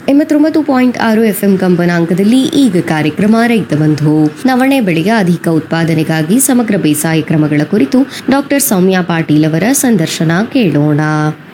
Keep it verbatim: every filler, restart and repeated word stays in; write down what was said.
ಎಂಬತ್ತೊಂಬತ್ತು ಪಾಯಿಂಟ್ ಆರು ಎಫ್ಎಂ ಕಂಪನಾಂಕದಲ್ಲಿ ಈಗ ಕಾರ್ಯಕ್ರಮ ರೈತ ಬಂಧು. ನವಣೆ ಬೆಳೆಯ ಅಧಿಕ ಉತ್ಪಾದನೆಗಾಗಿ ಸಮಗ್ರ ಬೇಸಾಯ ಕ್ರಮಗಳ ಕುರಿತು ಡಾಕ್ಟರ್ ಸೌಮ್ಯ ಪಾಟೀಲ್ ಅವರ ಸಂದರ್ಶನ ಕೇಳೋಣ.